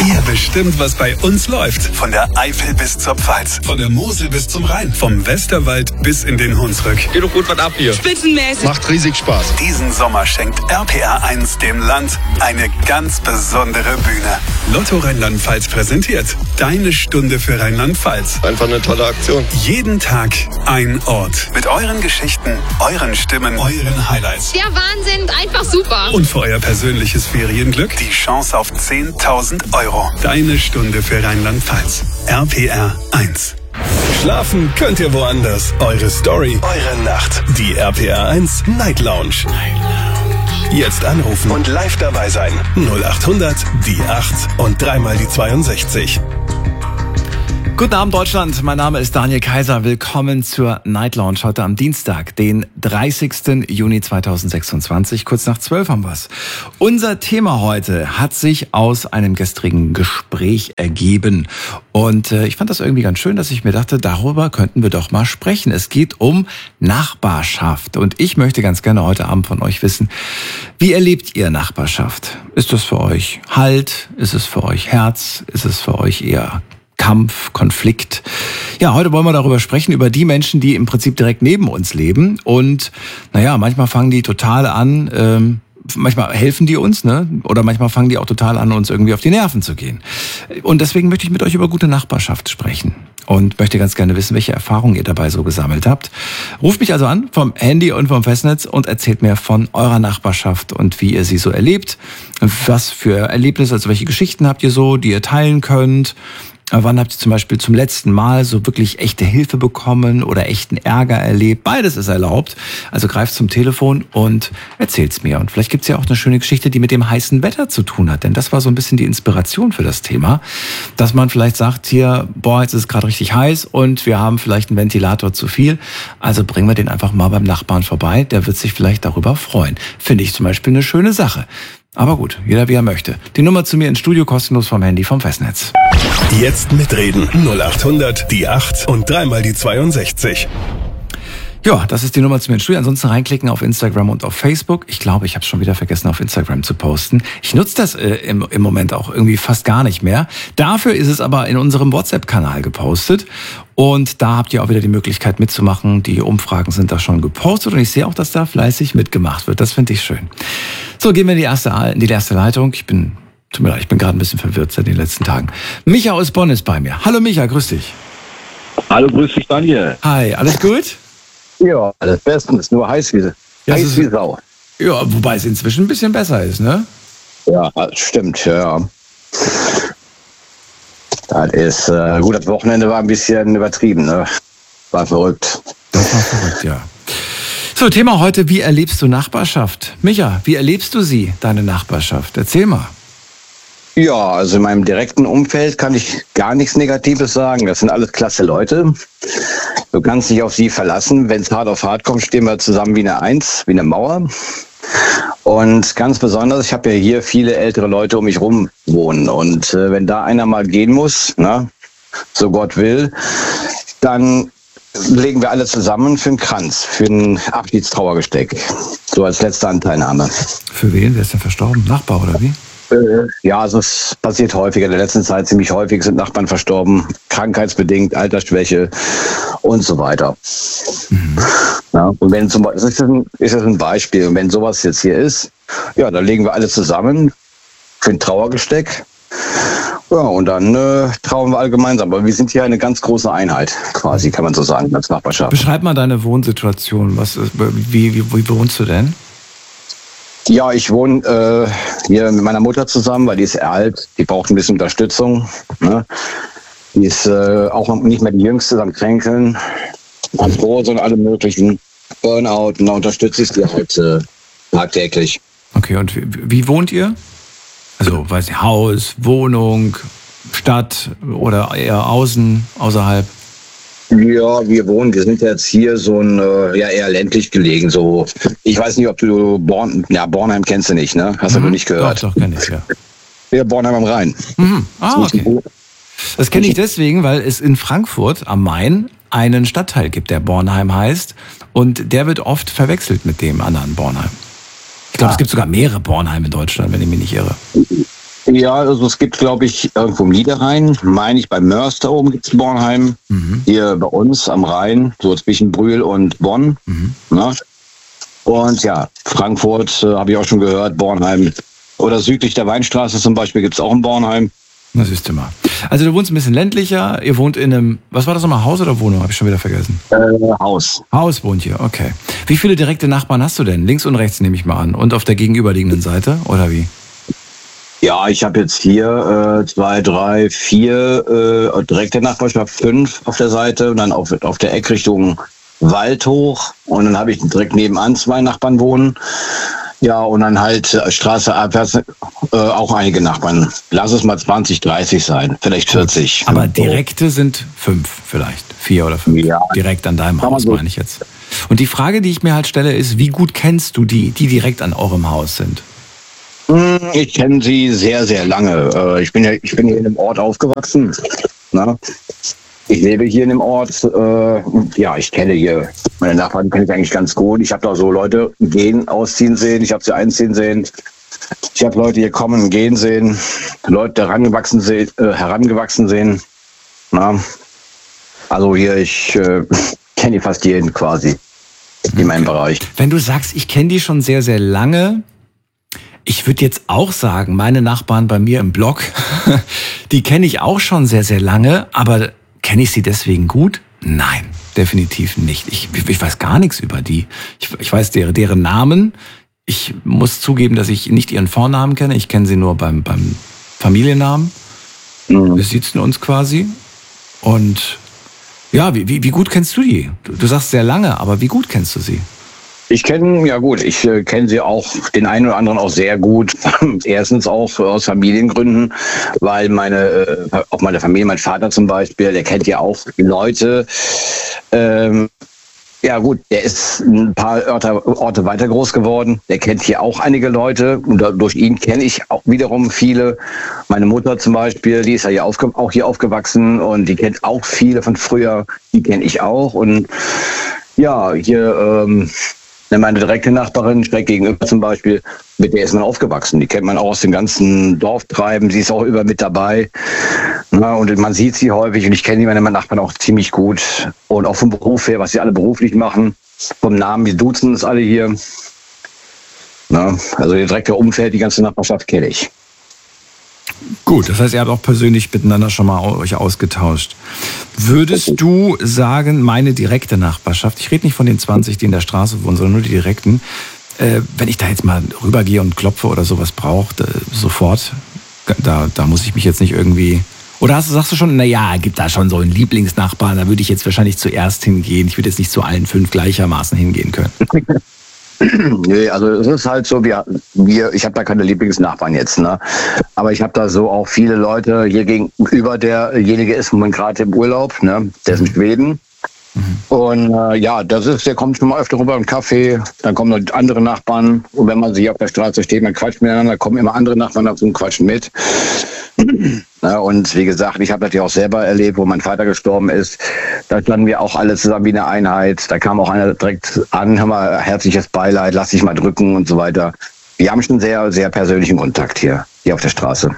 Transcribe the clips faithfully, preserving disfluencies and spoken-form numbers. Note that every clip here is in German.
Ihr bestimmt, was bei uns läuft. Von der Eifel bis zur Pfalz. Von der Mosel bis zum Rhein. Vom Westerwald bis in den Hunsrück. Geht doch gut was ab hier. Spitzenmäßig. Macht riesig Spaß. Diesen Sommer schenkt R P R eins dem Land eine ganz besondere Bühne. Lotto Rheinland-Pfalz präsentiert Deine Stunde für Rheinland-Pfalz. Einfach eine tolle Aktion. Jeden Tag ein Ort. Mit euren Geschichten, euren Stimmen, euren Highlights. Der Wahnsinn, einfach super. Und für euer persönliches Ferienglück die Chance auf zehntausend Euro. Deine Stunde für Rheinland-Pfalz. R P R eins. Schlafen könnt ihr woanders. Eure Story, eure Nacht. Die R P R eins Night Lounge. Jetzt anrufen und live dabei sein. null acht hundert die acht und dreimal die zweiundsechzig. Guten Abend Deutschland, mein Name ist Daniel Kaiser. Willkommen zur Night Lounge heute am Dienstag, den dreißigsten Juni zweitausendsechsundzwanzig. Kurz nach zwölf haben wir's. Unser Thema heute hat sich aus einem gestrigen Gespräch ergeben. Und äh, ich fand das irgendwie ganz schön, dass ich mir dachte, darüber könnten wir doch mal sprechen. Es geht um Nachbarschaft. Und ich möchte ganz gerne heute Abend von euch wissen, wie erlebt ihr Nachbarschaft? Ist das für euch Halt? Ist es für euch Herz? Ist es für euch eher Kampf, Konflikt? Ja, heute wollen wir darüber sprechen, über die Menschen, die im Prinzip direkt neben uns leben. Und naja, manchmal fangen die total an, ähm, manchmal helfen die uns, ne? Oder manchmal fangen die auch total an, uns irgendwie auf die Nerven zu gehen. Und deswegen möchte ich mit euch über gute Nachbarschaft sprechen. Und möchte ganz gerne wissen, welche Erfahrungen ihr dabei so gesammelt habt. Ruft mich also an vom Handy und vom Festnetz und erzählt mir von eurer Nachbarschaft und wie ihr sie so erlebt. Was für Erlebnisse, also welche Geschichten habt ihr so, die ihr teilen könnt. Wann habt ihr zum Beispiel zum letzten Mal so wirklich echte Hilfe bekommen oder echten Ärger erlebt? Beides ist erlaubt. Also greift zum Telefon und erzählt's mir. Und vielleicht gibt's ja auch eine schöne Geschichte, die mit dem heißen Wetter zu tun hat. Denn das war so ein bisschen die Inspiration für das Thema. Dass man vielleicht sagt, hier, boah, jetzt ist es gerade richtig heiß und wir haben vielleicht einen Ventilator zu viel. Also bringen wir den einfach mal beim Nachbarn vorbei. Der wird sich vielleicht darüber freuen. Finde ich zum Beispiel eine schöne Sache. Aber gut, jeder wie er möchte. Die Nummer zu mir ins Studio kostenlos vom Handy vom Festnetz. Jetzt mitreden. null acht hundert die acht und dreimal die zweiundsechzig. Ja, das ist die Nummer zu mir ins Studio. Ansonsten reinklicken auf Instagram und auf Facebook. Ich glaube, ich habe es schon wieder vergessen, auf Instagram zu posten. Ich nutze das äh, im, im Moment auch irgendwie fast gar nicht mehr. Dafür ist es aber in unserem WhatsApp-Kanal gepostet. Und da habt ihr auch wieder die Möglichkeit mitzumachen. Die Umfragen sind da schon gepostet. Und ich sehe auch, dass da fleißig mitgemacht wird. Das finde ich schön. So, gehen wir in die erste, in die erste Leitung. Ich bin, tut mir leid, ich bin gerade ein bisschen verwirrt seit den letzten Tagen. Micha aus Bonn ist bei mir. Hallo Micha, grüß dich. Hallo, grüß dich Daniel. Hi, alles gut? Ja, alles bestens, nur heiß wie, Ja, heiß es ist- wie Sau. Ja, wobei es inzwischen ein bisschen besser ist, ne? Ja, stimmt, ja. Das ist, äh, gut, das Wochenende war ein bisschen übertrieben, ne? War verrückt. Das war verrückt, ja. So, Thema heute, wie erlebst du Nachbarschaft? Micha, wie erlebst du sie, deine Nachbarschaft? Erzähl mal. Ja, also in meinem direkten Umfeld kann ich gar nichts Negatives sagen. Das sind alles klasse Leute. Du kannst dich auf sie verlassen. Wenn es hart auf hart kommt, stehen wir zusammen wie eine Eins, wie eine Mauer. Und ganz besonders, ich habe ja hier viele ältere Leute um mich rum wohnen. Und äh, wenn da einer mal gehen muss, ne, so Gott will, dann legen wir alle zusammen für einen Kranz, für ein Abschiedstrauergesteck. So als letzte Anteilnahme. Für wen? Wer ist denn verstorben? Nachbar oder wie? Äh, Ja, also es passiert häufiger. In der letzten Zeit ziemlich häufig sind Nachbarn verstorben, krankheitsbedingt, Altersschwäche und so weiter. Mhm. Ja, und wenn zum Beispiel, das ist ein, ist das ein Beispiel, und wenn sowas jetzt hier ist, ja, dann legen wir alle zusammen für ein Trauergesteck. Ja, und dann äh, trauern wir alle gemeinsam. Aber wir sind hier eine ganz große Einheit, quasi, kann man so sagen, als Nachbarschaft. Beschreib mal deine Wohnsituation. Was ist, wie, wie, wie wohnst du denn? Ja, ich wohne äh, hier mit meiner Mutter zusammen, weil die ist alt, die braucht ein bisschen Unterstützung. Ne? Die ist äh, auch noch nicht mehr die Jüngste am Kränkeln, am Brot und alle möglichen Burnout. Und da unterstütze ich sie halt äh, tagtäglich. Okay, und wie, wie wohnt ihr? Also, weiß ich, Haus, Wohnung, Stadt oder eher außen, außerhalb? Ja, wir wohnen, wir sind jetzt hier so ein, äh, ja, eher ländlich gelegen. So, ich weiß nicht, ob du Born, ja, Bornheim kennst du nicht, ne? Hast du Mhm. noch nicht gehört? Doch, doch, kenn ich, ja. Ja, Bornheim am Rhein. Mhm. Ah, okay. Das kenne ich deswegen, weil es in Frankfurt am Main einen Stadtteil gibt, der Bornheim heißt. Und der wird oft verwechselt mit dem anderen Bornheim. Ich glaube, Ah. es gibt sogar mehrere Bornheim in Deutschland, wenn ich mich nicht irre. Ja, also es gibt, glaube ich, irgendwo im Niederrhein, meine ich, bei Mörs da oben gibt es Bornheim. Mhm. Hier bei uns am Rhein, so zwischen Brühl und Bonn. Mhm. Ne? Und ja, Frankfurt äh, habe ich auch schon gehört, Bornheim. Oder südlich der Weinstraße zum Beispiel gibt es auch in Bornheim. Na, siehst du mal. Also du wohnst ein bisschen ländlicher, ihr wohnt in einem, was war das nochmal, Haus oder Wohnung? Habe ich schon wieder vergessen. Äh, Haus. Haus wohnt hier, okay. Wie viele direkte Nachbarn hast du denn? Links und rechts nehme ich mal an. Und auf der gegenüberliegenden Seite, oder wie? Ja, ich habe jetzt hier äh, zwei, drei, vier äh, direkte Nachbarschaft, fünf auf der Seite und dann auf, auf der Eckrichtung Wald hoch. Und dann habe ich direkt nebenan zwei Nachbarn wohnen. Ja, und dann halt äh, Straße abwärts äh, auch einige Nachbarn. Lass es mal zwanzig, dreißig sein, vielleicht vierzig. Aber direkte sind fünf vielleicht, vier oder fünf. Ja. Direkt an deinem Haus, so. Meine ich jetzt. Und die Frage, die ich mir halt stelle, ist, wie gut kennst du die, die direkt an eurem Haus sind? Ich kenne sie sehr, sehr lange. Ich bin ja, ich bin hier in dem Ort aufgewachsen. Na? Ich lebe hier in dem Ort. Ja, ich kenne hier meine Nachbarn, kenne ich eigentlich ganz gut. Ich habe da so Leute gehen, ausziehen sehen. Ich habe sie einziehen sehen. Ich habe Leute hier kommen und gehen sehen. Leute herangewachsen sehen. Äh, herangewachsen sehen. Na? Also hier, ich äh, kenne fast jeden quasi in meinem Bereich. Wenn du sagst, ich kenne die schon sehr, sehr lange. Ich würde jetzt auch sagen, meine Nachbarn bei mir im Block, die kenne ich auch schon sehr, sehr lange, aber kenne ich sie deswegen gut? Nein, definitiv nicht. Ich, ich weiß gar nichts über die. Ich, ich weiß deren, deren Namen. Ich muss zugeben, dass ich nicht ihren Vornamen kenne. Ich kenne sie nur beim, beim Familiennamen. Mhm. Wir sitzen uns quasi. Und ja, wie, wie, wie gut kennst du die? Du, du sagst sehr lange, aber wie gut kennst du sie? Ich kenne, ja gut, ich äh, kenne sie auch, den einen oder anderen auch sehr gut. Erstens auch aus Familiengründen, weil meine, äh, auch meine Familie, mein Vater zum Beispiel, der kennt ja auch Leute. Ähm, ja gut, der ist ein paar Orte, Orte weiter groß geworden. Der kennt hier auch einige Leute und durch ihn kenne ich auch wiederum viele. Meine Mutter zum Beispiel, die ist ja hier aufge- auch hier aufgewachsen und die kennt auch viele von früher. Die kenne ich auch und ja, hier... Ähm, Meine direkte Nachbarin, schräg gegenüber zum Beispiel, mit der ist man aufgewachsen. Die kennt man auch aus dem ganzen Dorftreiben. Sie ist auch über mit dabei. Na, und man sieht sie häufig und ich kenne meine Nachbarn auch ziemlich gut. Und auch vom Beruf her, was sie alle beruflich machen. Vom Namen, wir duzen es alle hier. Na, also der direkte Umfeld, die ganze Nachbarschaft kenne ich. Gut, das heißt, ihr habt auch persönlich miteinander schon mal euch ausgetauscht. Würdest du sagen, meine direkte Nachbarschaft, ich rede nicht von den zwanzig, die in der Straße wohnen, sondern nur die direkten, äh, wenn ich da jetzt mal rübergehe und klopfe oder sowas brauche, äh, sofort, da, da muss ich mich jetzt nicht irgendwie... Oder hast du, sagst du schon, naja, gibt da schon so einen Lieblingsnachbarn, da würde ich jetzt wahrscheinlich zuerst hingehen. Ich würde jetzt nicht zu allen fünf gleichermaßen hingehen können. Nee, also es ist halt so, wir, wir ich habe da keine Lieblingsnachbarn jetzt, ne? Aber ich habe da so auch viele Leute hier gegenüber, derjenige ist im Moment gerade im Urlaub, ne? Der ist in Schweden. Mhm. Und äh, ja, das ist, der kommt schon mal öfter rüber im Café, dann kommen noch andere Nachbarn und wenn man sich auf der Straße steht, man quatscht miteinander, kommen immer andere Nachbarn dazu und quatschen mit. Ja, und wie gesagt, ich habe das ja auch selber erlebt, wo mein Vater gestorben ist. Da standen wir auch alle zusammen wie eine Einheit. Da kam auch einer direkt an, hör mal, herzliches Beileid, lass dich mal drücken und so weiter. Wir haben schon sehr, sehr persönlichen Kontakt hier, hier auf der Straße.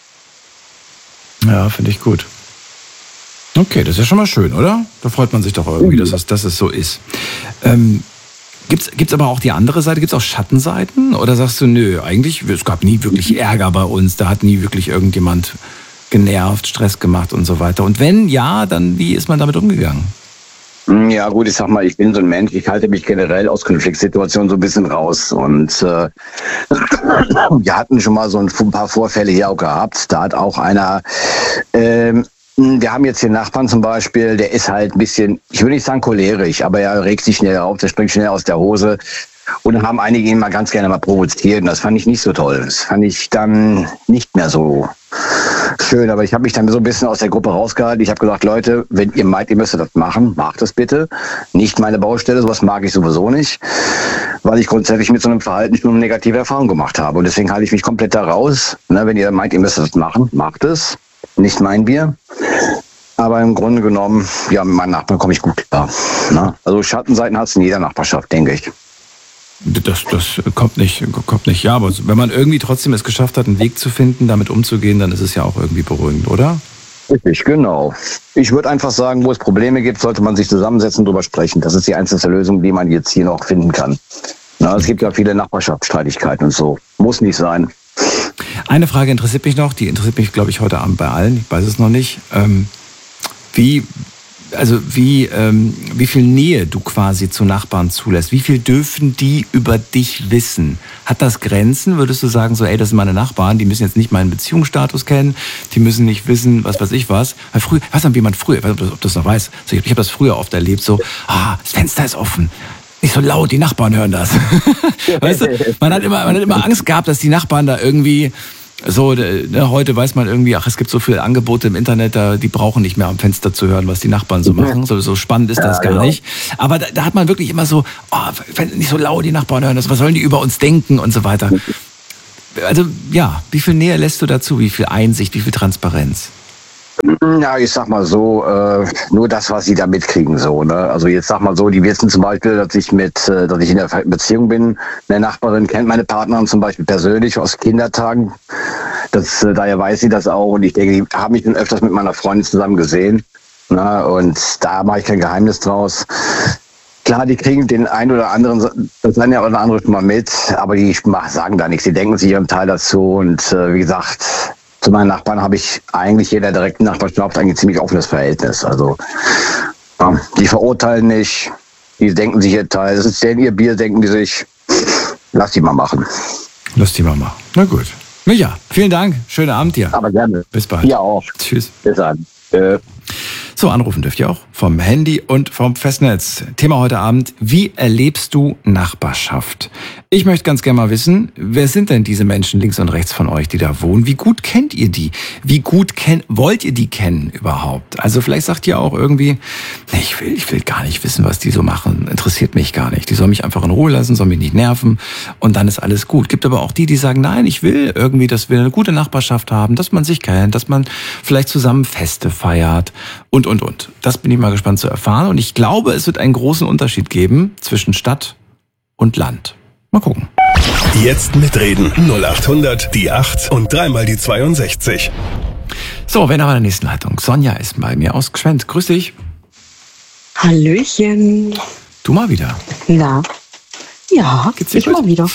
Ja, finde ich gut. Okay, das ist ja schon mal schön, oder? Da freut man sich doch irgendwie, dass es, dass es so ist. Ähm, Gibt's, gibt's aber auch die andere Seite? Gibt's auch Schattenseiten? Oder sagst du, nö, eigentlich, es gab nie wirklich Ärger bei uns, da hat nie wirklich irgendjemand genervt, Stress gemacht und so weiter. Und wenn ja, dann wie ist man damit umgegangen? Ja gut, ich sag mal, ich bin so ein Mensch, ich halte mich generell aus Konfliktsituationen so ein bisschen raus. Und äh, wir hatten schon mal so ein paar Vorfälle hier auch gehabt. Da hat auch einer... Ähm, Wir haben jetzt hier einen Nachbarn zum Beispiel, der ist halt ein bisschen, ich will nicht sagen cholerisch, aber er regt sich schnell auf, der springt schnell aus der Hose. Und dann haben einige ihn mal ganz gerne mal provoziert und das fand ich nicht so toll. Das fand ich dann nicht mehr so schön, aber ich habe mich dann so ein bisschen aus der Gruppe rausgehalten. Ich habe gesagt, Leute, wenn ihr meint, ihr müsstet das machen, macht das bitte. Nicht meine Baustelle, sowas mag ich sowieso nicht, weil ich grundsätzlich mit so einem Verhalten schon eine negative Erfahrung gemacht habe. Und deswegen halte ich mich komplett da raus. Wenn ihr meint, ihr müsstet das machen, macht es. Nicht mein Bier. Aber im Grunde genommen, ja, mit meinen Nachbarn komme ich gut klar. Ne? Also Schattenseiten hat es in jeder Nachbarschaft, denke ich. Das, das kommt nicht, kommt nicht, ja, aber wenn man irgendwie trotzdem es geschafft hat, einen Weg zu finden, damit umzugehen, dann ist es ja auch irgendwie beruhigend, oder? Richtig, genau. Ich würde einfach sagen, wo es Probleme gibt, sollte man sich zusammensetzen und drüber sprechen. Das ist die einzige Lösung, die man jetzt hier noch finden kann. Na, es gibt ja viele Nachbarschaftsstreitigkeiten und so. Muss nicht sein. Eine Frage interessiert mich noch, die interessiert mich, glaube ich, heute Abend bei allen, ich weiß es noch nicht. Ähm, wie, also wie, ähm, wie viel Nähe du quasi zu Nachbarn zulässt? Wie viel dürfen die über dich wissen? Hat das Grenzen? Würdest du sagen, so, ey, das sind meine Nachbarn, die müssen jetzt nicht meinen Beziehungsstatus kennen, die müssen nicht wissen, was weiß ich was. Weil früher, ich weiß nicht, wie man früher, ich weiß nicht, ob du das noch weißt, ich habe das früher oft erlebt, so, ah, das Fenster ist offen. Nicht so laut, die Nachbarn hören das. Weißt du, man hat immer, man hat immer Angst gehabt, dass die Nachbarn da irgendwie so, ne, heute weiß man irgendwie, ach, es gibt so viele Angebote im Internet, da, die brauchen nicht mehr am Fenster zu hören, was die Nachbarn so machen. So, so spannend ist das ja, gar genau. nicht. Aber da, da hat man wirklich immer so, oh, wenn nicht so laut, die Nachbarn hören das, was sollen die über uns denken und so weiter. Also ja, wie viel Nähe lässt du dazu? Wie viel Einsicht, wie viel Transparenz? Ja, ich sag mal so, äh, nur das, was sie da mitkriegen, so, ne? Also jetzt sag mal so, die wissen zum Beispiel, dass ich mit, äh, dass ich in der Beziehung bin. Eine Nachbarin kennt meine Partnerin zum Beispiel persönlich aus Kindertagen. Das, äh, daher weiß sie das auch und ich denke, die haben mich schon öfters mit meiner Freundin zusammen gesehen. Ne? Und da mache ich kein Geheimnis draus. Klar, die kriegen den einen oder anderen, das eine oder andere schon mal mit, aber die sagen da nichts. Die denken sich ihren Teil dazu und äh, wie gesagt, zu meinen Nachbarn habe ich eigentlich jeder direkten Nachbarschaft ein ziemlich offenes Verhältnis. Also ja, die verurteilen nicht, die denken sich ihr Teil. Das ist denen ihr Bier, denken die sich, lass die mal machen. Lass die mal machen. Na gut. Micha, vielen Dank. Schönen Abend dir. Aber gerne. Bis bald. Ja auch. Tschüss. Bis dann. Äh. So, anrufen dürft ihr auch vom Handy und vom Festnetz. Thema heute Abend, wie erlebst du Nachbarschaft? Ich möchte ganz gerne mal wissen, wer sind denn diese Menschen links und rechts von euch, die da wohnen? Wie gut kennt ihr die? Wie gut kennt, wollt ihr die kennen überhaupt? Also vielleicht sagt ihr auch irgendwie, nee, ich will, ich will gar nicht wissen, was die so machen. Interessiert mich gar nicht. Die sollen mich einfach in Ruhe lassen, sollen mich nicht nerven und dann ist alles gut. Gibt aber auch die, die sagen, nein, ich will irgendwie, dass wir eine gute Nachbarschaft haben, dass man sich kennt, dass man vielleicht zusammen Feste feiert und, und, und. Das bin ich mal gespannt zu erfahren. Und ich glaube, es wird einen großen Unterschied geben zwischen Stadt und Land. Mal gucken. Jetzt mitreden. null acht hundert, die acht und dreimal die zweiundsechzig. So, wen haben wir in der nächsten Leitung? Sonja ist bei mir aus Gschwend. Grüß dich. Hallöchen. Du mal wieder. Na, ja, Geht's dir ich gut? mal wieder.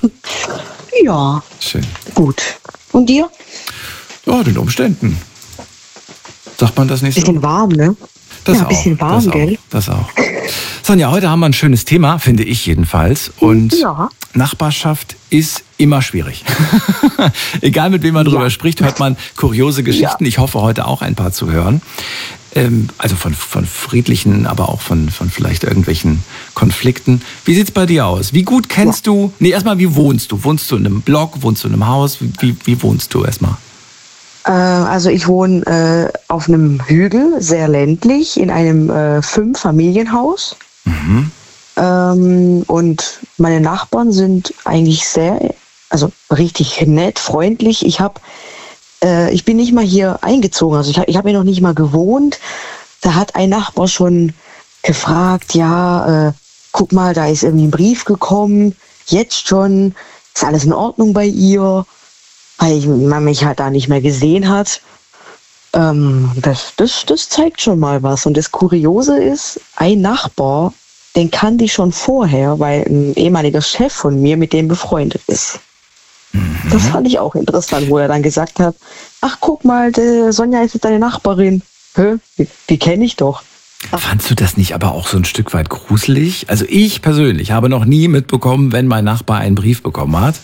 Ja, Schön. gut. Und dir? Ja, den Umständen. Sagt man das nicht so? Bisschen warm, ne? Das ja, ein auch, bisschen warm, das gell? Auch, das auch. Sonja, heute haben wir ein schönes Thema, finde ich jedenfalls. Und Ja. Nachbarschaft ist immer schwierig. Egal mit wem man drüber Ja. spricht, hört man kuriose Geschichten. Ja. Ich hoffe, heute auch ein paar zu hören. Ähm, also von, von friedlichen, aber auch von, von vielleicht irgendwelchen Konflikten. Wie sieht's bei dir aus? Wie gut kennst ja. du, nee, erstmal, wie wohnst du? Wohnst du in einem Block? Wohnst du in einem Haus? Wie, wie wohnst du erstmal? Äh, also ich wohne äh, auf einem Hügel, sehr ländlich, in einem äh, Fünf-Familienhaus. Mhm. Ähm, und meine Nachbarn sind eigentlich sehr, also richtig nett, freundlich. Ich habe, äh, ich bin nicht mal hier eingezogen, also ich habe ich hab hier noch nicht mal gewohnt. Da hat ein Nachbar schon gefragt, ja, äh, guck mal, da ist irgendwie ein Brief gekommen, jetzt schon, ist alles in Ordnung bei ihr? Weil man mich halt da nicht mehr gesehen hat. Ähm, das, das, das zeigt schon mal was. Und das Kuriose ist, ein Nachbar, den kannte ich schon vorher, weil ein ehemaliger Chef von mir mit dem befreundet ist. Mhm. Das fand ich auch interessant, wo er dann gesagt hat, ach guck mal, die Sonja ist jetzt deine Nachbarin. Hä? Die, die kenne ich doch. Ach. Fandst du das nicht aber auch so ein Stück weit gruselig? Also ich persönlich habe noch nie mitbekommen, wenn mein Nachbar einen Brief bekommen hat.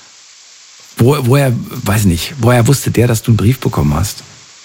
Wo, woher, weiß nicht, woher wusste der, dass du einen Brief bekommen hast?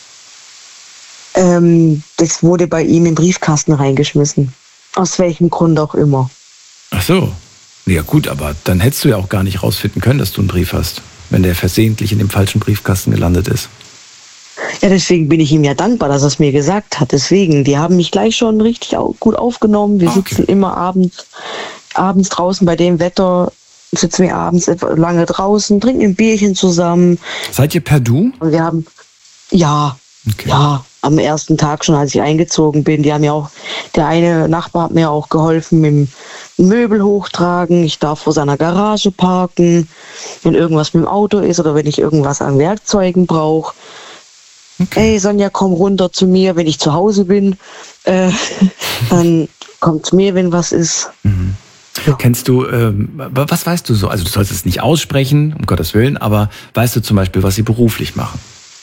Ähm, das wurde bei ihm im Briefkasten reingeschmissen. Aus welchem Grund auch immer. Ach so. Ja gut, aber dann hättest du ja auch gar nicht rausfinden können, dass du einen Brief hast, wenn der versehentlich in dem falschen Briefkasten gelandet ist. Ja, deswegen bin ich ihm ja dankbar, dass er es mir gesagt hat. Deswegen, die haben mich gleich schon richtig au- gut aufgenommen. Wir Okay. sitzen immer abends, abends draußen bei dem Wetter, sitzen wir abends etwa lange draußen, trinken ein Bierchen zusammen. Seid ihr per Du? Und wir haben, ja, Okay. ja, am ersten Tag schon, als ich eingezogen bin. Die haben ja auch, der eine Nachbar hat mir auch geholfen mit dem Möbel hochtragen. Ich darf vor seiner Garage parken, wenn irgendwas mit dem Auto ist oder wenn ich irgendwas an Werkzeugen brauche. Okay. Ey, Sonja, komm runter zu mir, wenn ich zu Hause bin. Äh, dann kommt zu mir, wenn was ist. Mhm. Ja. Kennst du, ähm, was weißt du so? Also du sollst es nicht aussprechen, um Gottes Willen, aber weißt du zum Beispiel, was sie beruflich machen?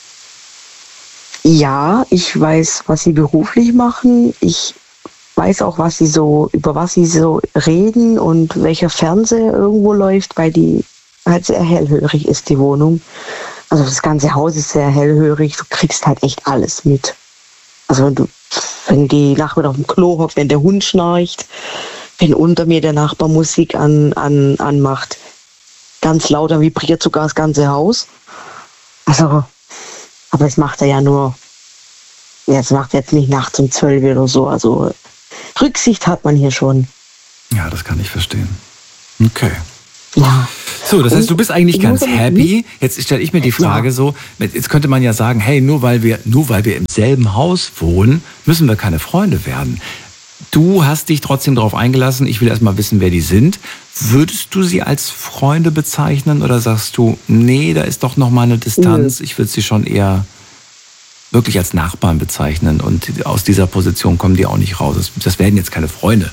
Ja, ich weiß, was sie beruflich machen. Ich weiß auch, was sie so, über was sie so reden und welcher Fernseher irgendwo läuft, weil die halt sehr hellhörig ist, die Wohnung. Also das ganze Haus ist sehr hellhörig. Du kriegst halt echt alles mit. Also wenn du, wenn die Nachbarn auf dem Klo hockt, wenn der Hund schnarcht, wenn unter mir der Nachbar Musik an, an, anmacht, ganz laut, dann vibriert sogar das ganze Haus. Also, aber das macht er ja nur, ja, das macht er jetzt nicht nachts um zwölf oder so. Also Rücksicht hat man hier schon. Ja, das kann ich verstehen. Okay. Ja. So, das heißt, du bist eigentlich ganz happy. Jetzt stelle ich mir die Frage ja. so, jetzt könnte man ja sagen, hey, nur weil wir, nur weil wir im selben Haus wohnen, müssen wir keine Freunde werden. Du hast dich trotzdem darauf eingelassen, ich will erst mal wissen, wer die sind. Würdest du sie als Freunde bezeichnen oder sagst du, nee, da ist doch noch mal eine Distanz, ich würde sie schon eher wirklich als Nachbarn bezeichnen und aus dieser Position kommen die auch nicht raus. Das, das werden jetzt keine Freunde.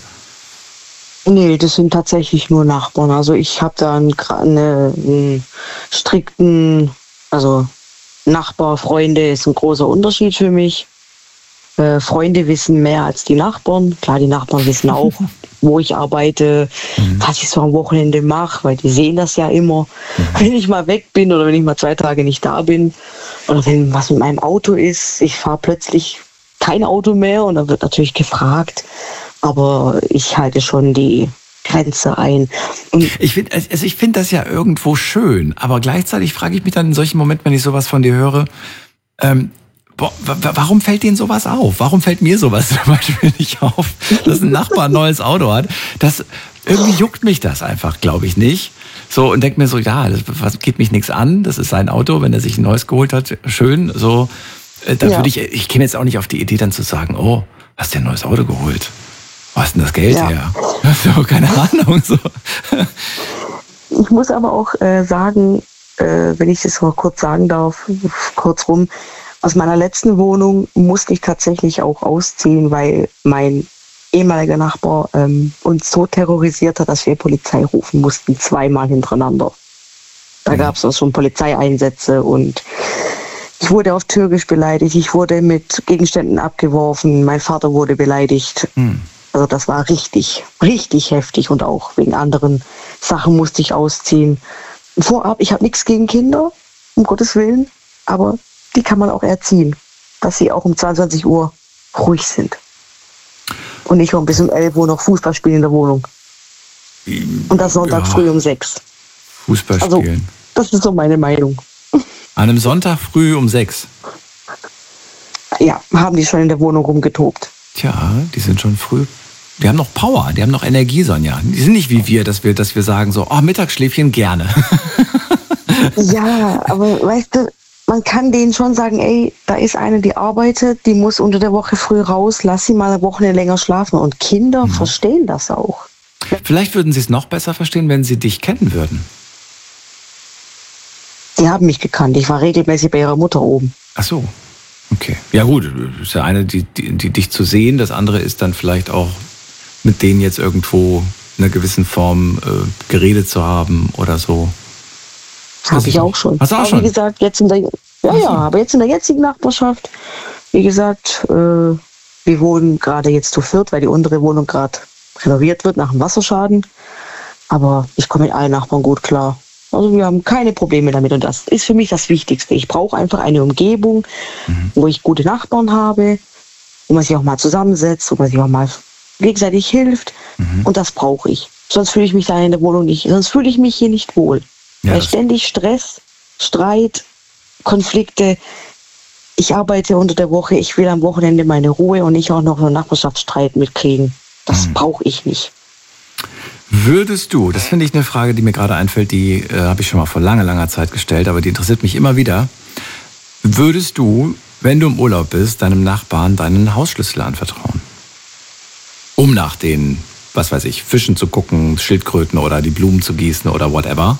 Nee, das sind tatsächlich nur Nachbarn. Also ich habe da einen, eine, einen strikten, also Nachbar, Freunde ist ein großer Unterschied für mich. Äh, Freunde wissen mehr als die Nachbarn. Klar, die Nachbarn wissen auch, wo ich arbeite, mhm. was ich so am Wochenende mache, weil die sehen das ja immer. Mhm. Wenn ich mal weg bin oder wenn ich mal zwei Tage nicht da bin oder wenn was mit meinem Auto ist, ich fahre plötzlich kein Auto mehr und dann wird natürlich gefragt. Aber ich halte schon die Grenze ein. Und ich finde also ich find das ja irgendwo schön, aber gleichzeitig frage ich mich dann in solchen Momenten, wenn ich sowas von dir höre, ähm, boah, warum fällt denen sowas auf? Warum fällt mir sowas zum Beispiel nicht auf, dass ein Nachbar ein neues Auto hat? Das, irgendwie juckt mich das einfach, glaube ich, nicht. So, und denke mir so, ja, das was, geht mich nichts an, das ist sein Auto, wenn er sich ein neues geholt hat, schön. So, äh, da ja. würde ich, ich käme jetzt auch nicht auf die Idee dann zu sagen, oh, hast du ein neues Auto geholt? Wo hast denn das Geld ja. her? So, keine Ahnung. So. Ich muss aber auch äh, sagen, äh, wenn ich das mal kurz sagen darf, kurz rum, aus meiner letzten Wohnung musste ich tatsächlich auch ausziehen, weil mein ehemaliger Nachbar ähm, uns so terrorisiert hat, dass wir Polizei rufen mussten, zweimal hintereinander. Da mhm. gab es auch schon Polizeieinsätze und ich wurde auf Türkisch beleidigt, ich wurde mit Gegenständen abgeworfen, mein Vater wurde beleidigt. Mhm. Also das war richtig, richtig heftig und auch wegen anderen Sachen musste ich ausziehen. Vorab, ich habe nichts gegen Kinder, um Gottes Willen, aber die kann man auch erziehen, dass sie auch um zweiundzwanzig Uhr ruhig sind. Und nicht um bis um elf Uhr noch Fußball spielen in der Wohnung. Und das Sonntag ja. früh um sechs. Fußball spielen. Also, das ist so meine Meinung. An einem Sonntag früh um sechs? Ja, haben die schon in der Wohnung rumgetobt. Tja, die sind schon früh. Die haben noch Power, die haben noch Energie, Sonja. Die sind nicht wie wir, dass wir, dass wir sagen so, oh, Mittagsschläfchen gerne. Ja, aber weißt du, man kann denen schon sagen, ey, da ist eine, die arbeitet, die muss unter der Woche früh raus, lass sie mal eine Woche länger schlafen. Und Kinder mhm. verstehen das auch. Vielleicht würden sie es noch besser verstehen, wenn sie dich kennen würden. Die haben mich gekannt, ich war regelmäßig bei ihrer Mutter oben. Ach so, okay. Ja gut, ist ja eine, die, die, die dich zu sehen, das andere ist dann vielleicht auch mit denen jetzt irgendwo in einer gewissen Form äh, geredet zu haben oder so. Habe ich auch schon. Hast du auch aber schon? Wie gesagt, jetzt in der, ja, ja, aber jetzt in der jetzigen Nachbarschaft, wie gesagt, äh, wir wohnen gerade jetzt zu viert, weil die untere Wohnung gerade renoviert wird nach dem Wasserschaden. Aber ich komme mit allen Nachbarn gut klar. Also wir haben keine Probleme damit und das ist für mich das Wichtigste. Ich brauche einfach eine Umgebung, mhm. wo ich gute Nachbarn habe, wo man sich auch mal zusammensetzt, wo man sich auch mal gegenseitig hilft mhm. und das brauche ich. Sonst fühle ich mich da in der Wohnung nicht, sonst fühle ich mich hier nicht wohl. Ja, Weil ständig Stress, Streit, Konflikte. Ich arbeite unter der Woche, ich will am Wochenende meine Ruhe und nicht auch noch einen Nachbarschaftsstreit mitkriegen. Das mhm. brauche ich nicht. Würdest du, das finde ich eine Frage, die mir gerade einfällt, die äh, habe ich schon mal vor langer, langer Zeit gestellt, aber die interessiert mich immer wieder. Würdest du wenn du im Urlaub bist, deinem Nachbarn deinen Hausschlüssel anvertrauen? Um nach den, was weiß ich, Fischen zu gucken, Schildkröten oder die Blumen zu gießen oder whatever?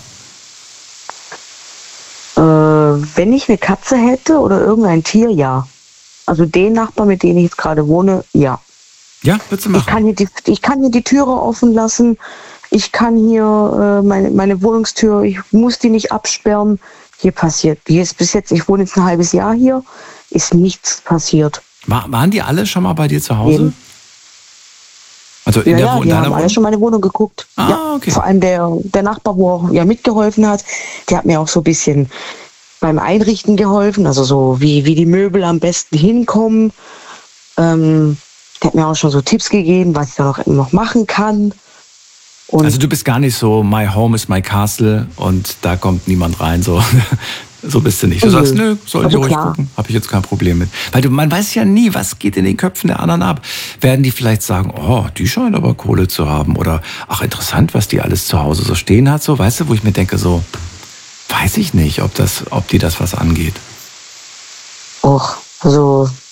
Äh, wenn ich eine Katze hätte oder irgendein Tier, ja. Also den Nachbarn, mit dem ich jetzt gerade wohne, ja. Ja, würdest du machen? Ich kann hier die, ich kann hier die Türe offen lassen. Ich kann hier äh, meine, meine Wohnungstür, ich muss die nicht absperren. Hier passiert, hier ist bis jetzt, ich wohne jetzt ein halbes Jahr hier, ist nichts passiert. War, waren die alle schon mal bei dir zu Hause? Eben. Also in Ja, der ja, Wo- die deiner haben alle Wohnung? schon meine Wohnung geguckt. Ah, ja, okay. Vor allem der, der Nachbar, wo auch ja mitgeholfen hat, der hat mir auch so ein bisschen beim Einrichten geholfen, also so wie, wie die Möbel am besten hinkommen. Ähm, der hat mir auch schon so Tipps gegeben, was ich da noch, noch machen kann. Und Also du bist gar nicht so, my home is my castle und da kommt niemand rein, so, so bist du nicht. Du Nö. sagst, nö, sollen die Also ruhig klar. gucken, habe ich jetzt kein Problem mit. Weil du, man weiß ja nie, was geht in den Köpfen der anderen ab. Werden die vielleicht sagen, oh, die scheint aber Kohle zu haben oder ach, interessant, was die alles zu Hause so stehen hat, so, weißt du, wo ich mir denke, so, weiß ich nicht, ob das, ob die das was angeht. Och, also